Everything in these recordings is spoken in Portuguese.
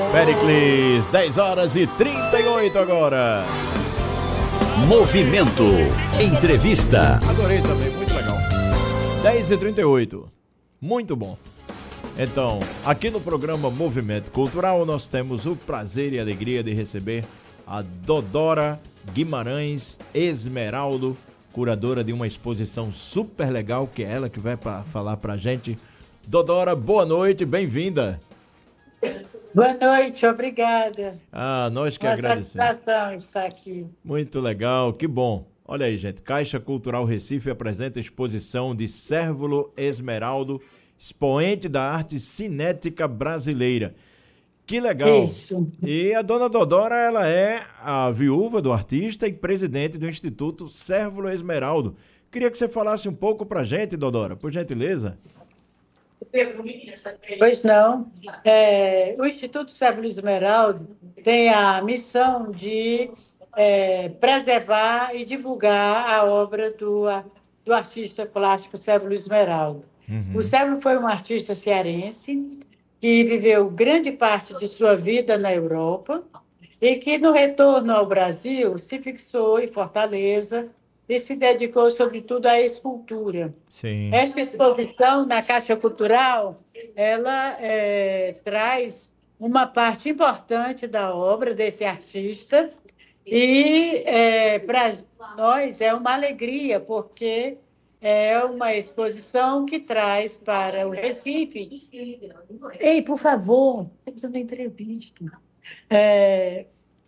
Pericles, 10 horas e 38 agora. Movimento. Entrevista. Adorei também, muito legal. 10 e 38. Muito bom. Então, aqui no programa Movimento Cultural, nós temos o prazer e a alegria de receber a Dodora Guimarães Esmeraldo, curadora de uma exposição super legal, que é ela que vai falar pra gente. Dodora, boa noite, bem-vinda. Boa noite, obrigada. Nós que Uma agradecemos. satisfação estar aqui. Muito legal, que bom. Olha aí, gente, Caixa Cultural Recife apresenta a exposição de Cérvulo Esmeraldo, expoente da arte cinética brasileira. Que legal. Isso. E a dona Dodora, ela é a viúva do artista e presidente do Instituto Cérvulo Esmeraldo. Queria que você falasse um pouco pra gente, Dodora, por gentileza. Pois não. O Instituto Cérvulo Esmeraldo tem a missão de preservar e divulgar a obra do artista plástico Cérvulo Esmeraldo. O Cérvulo foi um artista cearense que viveu grande parte de sua vida na Europa e que, no retorno ao Brasil, se fixou em Fortaleza e se dedicou, sobretudo, à escultura. Sim. Esta exposição na Caixa Cultural, ela traz uma parte importante da obra desse artista e, para nós, é uma alegria, porque é uma exposição que traz para o Recife... Ei, por favor, temos uma entrevista. É,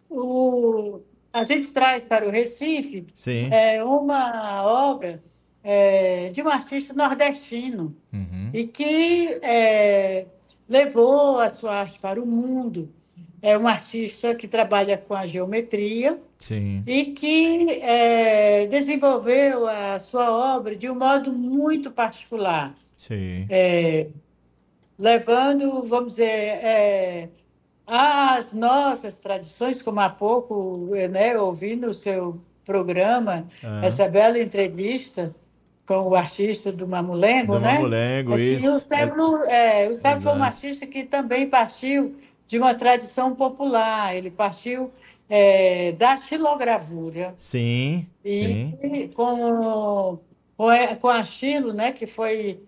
a gente traz para o Recife Sim. uma obra de um artista nordestino e que levou a sua arte para o mundo. É um artista que trabalha com a geometria. Sim. E que desenvolveu a sua obra de um modo muito particular, Sim. levando, vamos dizer, às nossas tradições, como há pouco ouvi no seu programa essa bela entrevista com o artista do Mamulengo, Do né? Mamulengo, Assim, isso. o Cérvulo foi um artista que também partiu de uma tradição popular, ele partiu da xilogravura. Sim, sim. E com a xilo, né, que foi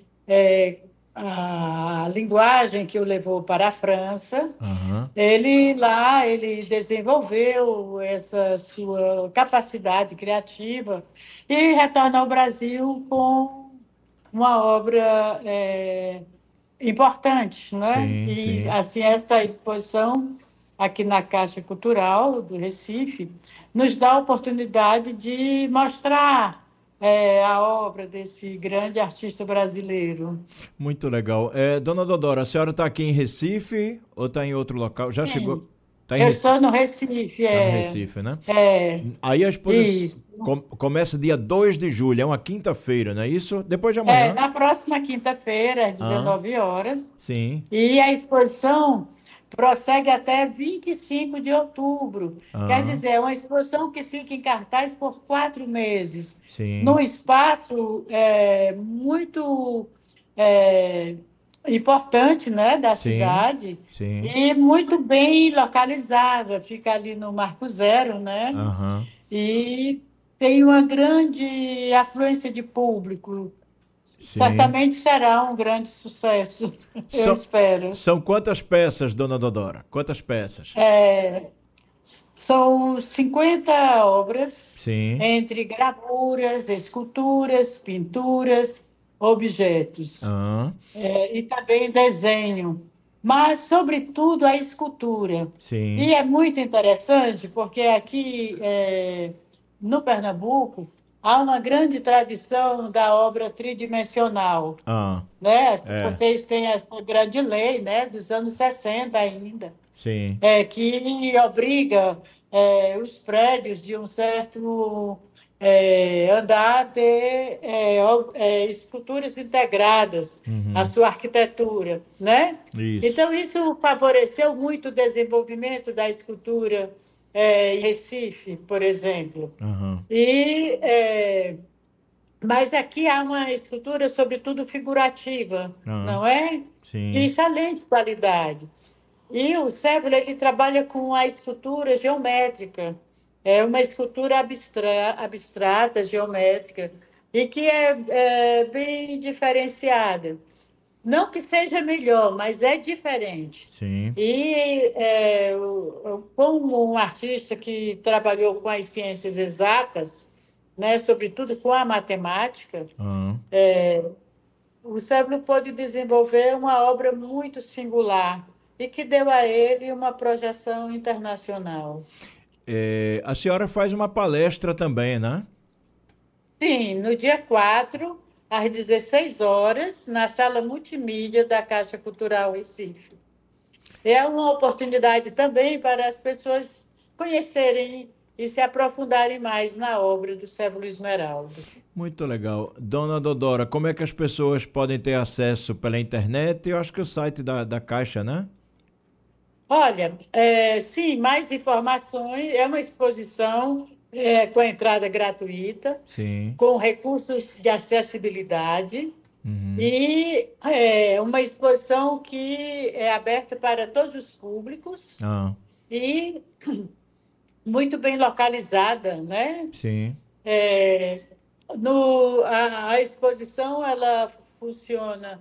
a linguagem que o levou para a França, Aham. ele desenvolveu essa sua capacidade criativa e retorna ao Brasil com uma obra importante, né? Sim, E sim. assim essa exposição aqui na Caixa Cultural do Recife nos dá a oportunidade de mostrar a obra desse grande artista brasileiro. Muito legal. Dona Dodora, a senhora está aqui em Recife ou está em outro local? Já chegou? Está em Eu Recife? estou no Recife, Está no Recife, né? é Aí a exposição isso. começa dia 2 de julho, é uma quinta-feira, não é isso? Depois de amanhã? Na próxima quinta-feira, às Ah, 19 horas, sim. e a exposição prossegue até 25 de outubro. Quer Ah, dizer, é uma exposição que fica em cartaz por 4 meses, num sim. espaço muito é, importante, né, da Sim. cidade Sim. e muito bem localizada. Fica ali no Marco Zero, né? Aham. E tem uma grande afluência de público. Sim. Certamente será um grande sucesso, eu São, espero. são quantas peças, Dona Dodora? Quantas peças? São 50 obras, Sim. entre gravuras, esculturas, pinturas, objetos, Ah, e também desenho, mas, sobretudo, a escultura. sim. E é muito interessante, porque aqui no Pernambuco há uma grande tradição da obra tridimensional, Ah, né? é. Vocês têm essa grande lei, né, dos anos 60 ainda, Sim. que obriga os prédios de um certo andar a ter esculturas integradas à Uhum. sua arquitetura, né? Isso. Então, isso favoreceu muito o desenvolvimento da escultura em Recife, por exemplo. Aham. E, mas aqui há uma escultura, sobretudo figurativa, Ah, não é? De sim. excelente qualidade. E o Cébulo, ele trabalha com a escultura geométrica. É uma escultura abstrata, geométrica, e que é bem diferenciada. Não que seja melhor, mas é diferente. Sim. E como um artista que trabalhou com as ciências exatas, né, sobretudo com a matemática, Ah. o Cébulo pôde desenvolver uma obra muito singular e que deu a ele uma projeção internacional. A senhora faz uma palestra também, né? Sim, no dia 4, às 16 horas, na sala multimídia da Caixa Cultural Recife. É uma oportunidade também para as pessoas conhecerem e se aprofundarem mais na obra do Cébulo Esmeralda. Muito legal. Dona Dodora, como é que as pessoas podem ter acesso pela internet? Eu acho que o site da Caixa, né? Olha, sim, mais informações. É uma exposição com entrada gratuita, Sim. com recursos de acessibilidade Uhum. e é uma exposição que é aberta para todos os públicos Ah, e muito bem localizada, né? sim, É, a exposição ela funciona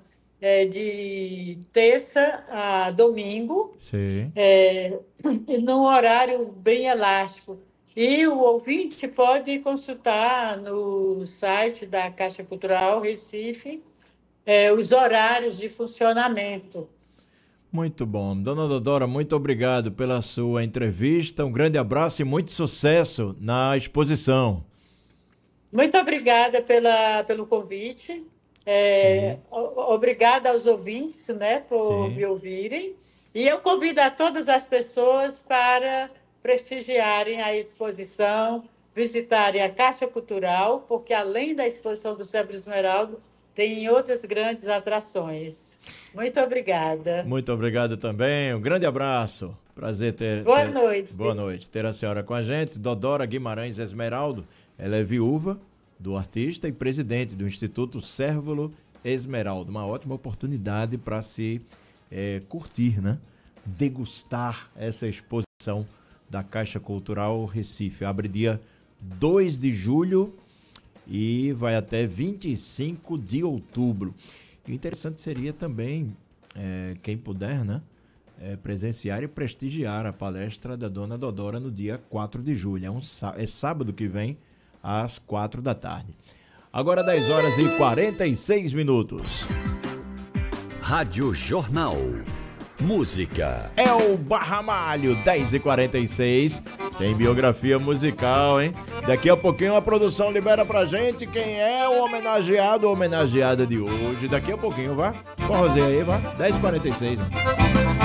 de terça a domingo, sim. é, num horário bem elástico. E o ouvinte pode consultar no site da Caixa Cultural Recife os horários de funcionamento. Muito bom. Dona Dodora, muito obrigado pela sua entrevista. Um grande abraço e muito sucesso na exposição. Muito obrigada pelo convite. Sim, Obrigada aos ouvintes, né, por me sim. ouvirem. E eu convido a todas as pessoas para prestigiarem a exposição, visitarem a Caixa Cultural, porque além da exposição do Cérebro Esmeralda, tem outras grandes atrações. Muito obrigada. Muito obrigado também. Um grande abraço. Prazer Boa noite. Boa noite. Ter a senhora com a gente. Dodora Guimarães Esmeraldo. Ela é viúva do artista e presidente do Instituto Cérbolo Esmeraldo. Uma ótima oportunidade para se curtir, né? Degustar essa exposição da Caixa Cultural Recife. Abre dia 2 de julho e vai até 25 de outubro. E o interessante seria também, quem puder, né? Presenciar e prestigiar a palestra da Dona Dodora no dia 4 de julho. É sábado que vem, às 4 da tarde. Agora 10 horas e 46 minutos. Rádio Jornal. Música. É o Barramalho, 10 e 46. Tem biografia musical, hein? Daqui a pouquinho a produção libera pra gente quem é o homenageado ou homenageada de hoje. Daqui a pouquinho, vá. Forrozinho aí, vá. 10 e 46.